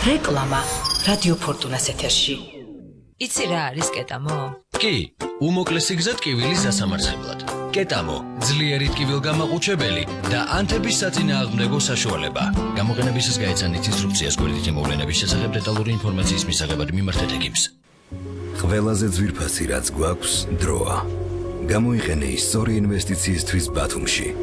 რეკლამა რადიო ფორტუნას ეთერში. იცი რა არის კეტამო? კი, უმოკლესი გზა ტკივილის სასამარცხებლად. კეტამო, ძლიერი ტკივილგამაყუჩებელი და ანთების საწინააღმდეგო საშუალება. გამოყენებისას გაეცანით ინსტრუქციას გვერდით მოვლენების შესახებ დეტალური ინფორმაციის მისაღებად მიმართეთ ეკიპს. ყველაზე ძვირფასი რაც გვაქვს დროა. გამოიყენე ისტორია ინვესტიციისთვის ბათუმში.